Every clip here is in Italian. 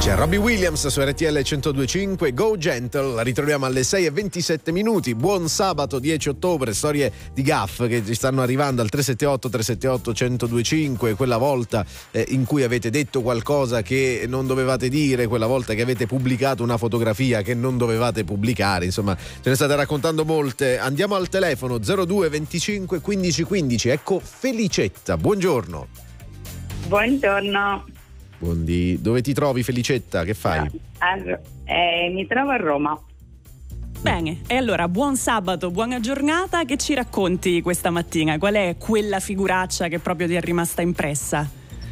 C'è Robbie Williams su RTL 102.5, Go Gentle, la ritroviamo alle 6:27. Buon sabato 10 ottobre, storie di gaff che ci stanno arrivando al 378-378-1025, quella volta in cui avete detto qualcosa che non dovevate dire, quella volta che avete pubblicato una fotografia che non dovevate pubblicare, insomma ce ne state raccontando molte. Andiamo al telefono 02 25 15 15, ecco Felicetta, buongiorno. Buongiorno. Buondì. Dove ti trovi, Felicetta? Che fai? Mi trovo a Roma. Bene, e allora buon sabato, buona giornata. Che ci racconti questa mattina? Qual è quella figuraccia che proprio ti è rimasta impressa?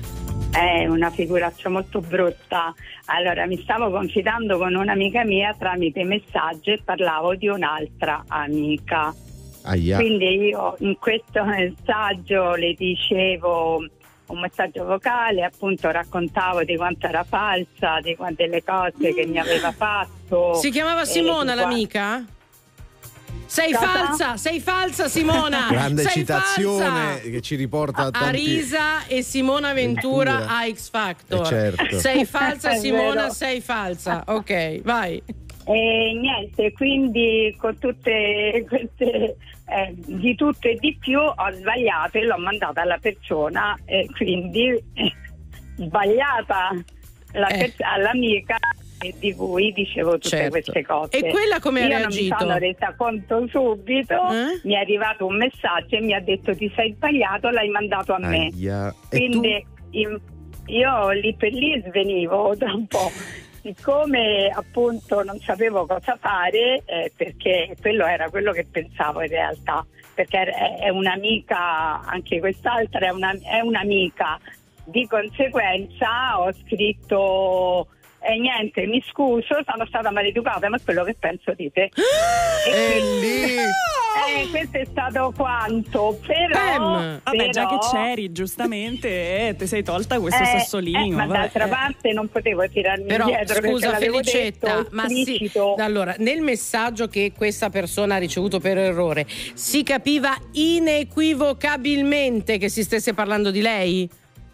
È una figuraccia molto brutta. Allora, mi stavo confidando con un'amica mia tramite messaggio e parlavo di un'altra amica. Aia. Quindi io in questo messaggio le dicevo un messaggio vocale, appunto raccontavo di quanto era falsa, di quante le cose che mi aveva fatto. Si chiamava Simona l'amica? Sei falsa Simona. Grande sei citazione falsa. che ci riporta a tanti... Arisa e Simona Ventura a X Factor. Certo. Sei falsa Simona, vero. sei falsa. Ok, vai. E niente, quindi con tutte queste di tutto e di più ho sbagliato e l'ho mandata alla persona, e quindi sbagliata all'amica di cui dicevo tutte Certo. queste cose. E quella come ha Io reagito? non mi sono resa conto subito, mi è arrivato un messaggio e mi ha detto ti sei sbagliato, l'hai mandato a me. Aia. E Quindi io lì per lì svenivo da un po'. Siccome appunto non sapevo cosa fare, perché quello era quello che pensavo in realtà, perché è un'amica, anche quest'altra è un'amica, di conseguenza ho scritto niente, mi scuso, sono stata maleducata, ma è quello che penso di te. E lì... questo è stato quanto, però... Vabbè, già che c'eri, giustamente, ti sei tolta questo sassolino. ma d'altra parte non potevo tirarmi Però indietro, scusa perché l'avevo Felicetta, detto, ma sì, esplicito. allora nel messaggio che questa persona ha ricevuto per errore si capiva inequivocabilmente che si stesse parlando di lei?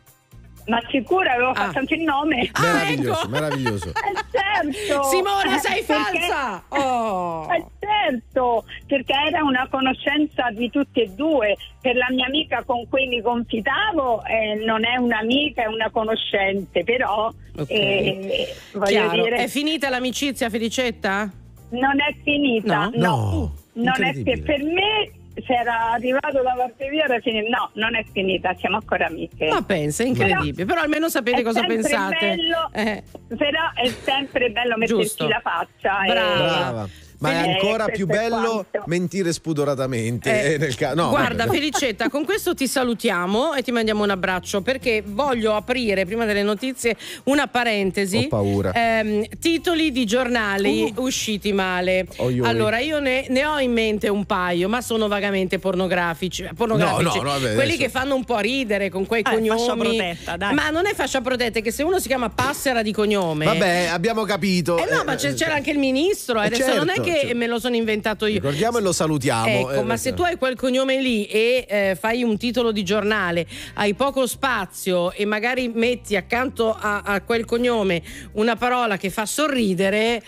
Ma sicura avevo fatto anche il nome. Meraviglioso, ecco. meraviglioso. Certo. Simona, sei Perché- falsa! Oh. Certo, perché era una conoscenza di tutti e due. Per la mia amica con cui mi confidavo non è un'amica, è una conoscente, però voglio Chiaro. dire, È finita l'amicizia, Felicetta? non è finita. No, Non è incredibile. che per me, se era arrivato da parte mia, era finita. No, non è finita, siamo ancora amiche. Ma pensa, incredibile. Però almeno sapete È cosa sempre pensate. bello, però è sempre bello mettersi Giusto. la faccia. Brava. Ma è ancora questo più è bello quanto. mentire spudoratamente. No, Guarda vabbè. Felicetta, con questo ti salutiamo e ti mandiamo un abbraccio, perché voglio aprire prima delle notizie una parentesi. Ho paura. Titoli di giornali usciti male. Oi, oi. Allora io ne ho in mente un paio, ma sono vagamente pornografici. No, vabbè, quelli adesso. che fanno un po' ridere con quei cognomi. Fascia protetta, dai. Ma non è fascia protetta, è che se uno si chiama Passera di cognome. Vabbè, abbiamo capito. No, ma c'era anche il ministro, adesso certo, non è che certo. me lo sono inventato io. Ricordiamo e lo salutiamo. Ecco, ma se tu hai quel cognome lì e fai un titolo di giornale, hai poco spazio e magari metti accanto a quel cognome una parola che fa sorridere,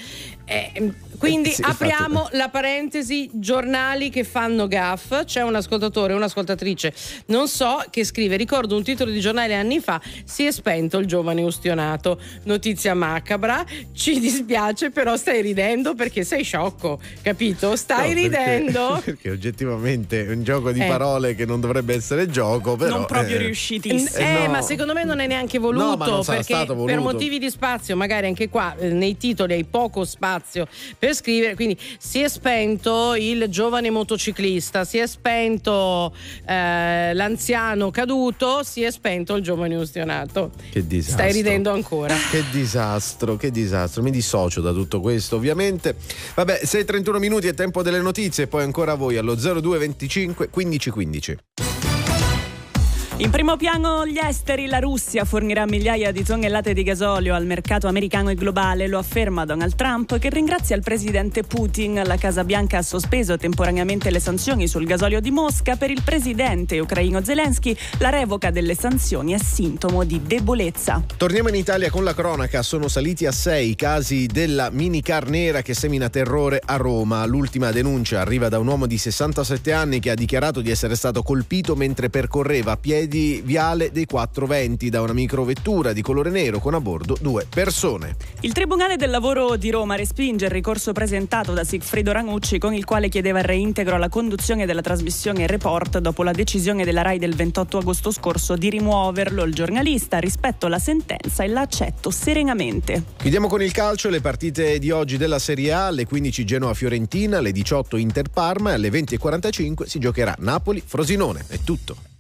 quindi sì, apriamo infatti. la parentesi giornali che fanno gaff. C'è un ascoltatore, un'ascoltatrice, non so, che scrive: ricordo un titolo di giornale anni fa, si è spento il giovane ustionato, notizia macabra, ci dispiace però stai ridendo perché sei sciocco, capito? Stai ridendo Perché oggettivamente è un gioco di parole che non dovrebbe essere gioco, però non proprio riuscitissimo. no. ma secondo me non è neanche voluto, No, ma non sarà perché stato voluto. per motivi di spazio magari anche qua nei titoli hai poco spazio per scrivere, quindi si è spento il giovane motociclista, si è spento l'anziano caduto, si è spento il giovane ustionato. Che disastro. Stai ridendo ancora. Che disastro, mi dissocio da tutto questo ovviamente. Vabbè, 6:31 minuti è tempo delle notizie, poi ancora voi allo 02 25 15 15. In primo piano gli esteri, la Russia fornirà migliaia di tonnellate di gasolio al mercato americano e globale, lo afferma Donald Trump, che ringrazia il presidente Putin. La Casa Bianca ha sospeso temporaneamente le sanzioni sul gasolio di Mosca. Per il presidente ucraino Zelensky la revoca delle sanzioni è sintomo di debolezza. Torniamo in Italia con la cronaca. Sono saliti a 6 i casi della minicar nera che semina terrore a Roma. L'ultima denuncia arriva da un uomo di 67 anni che ha dichiarato di essere stato colpito mentre percorreva a piedi Viale dei 420 da una microvettura di colore nero con a bordo 2 persone. Il Tribunale del Lavoro di Roma respinge il ricorso presentato da Sigfrido Ranucci, con il quale chiedeva il reintegro alla conduzione della trasmissione Report dopo la decisione della RAI del 28 agosto scorso di rimuoverlo. Il giornalista: rispetto la sentenza e la accetto serenamente. Chiudiamo con il calcio. Le partite di oggi della Serie A: alle 15 Genoa-Fiorentina, alle 18 Inter-Parma e alle 20:45 si giocherà Napoli-Frosinone. È tutto.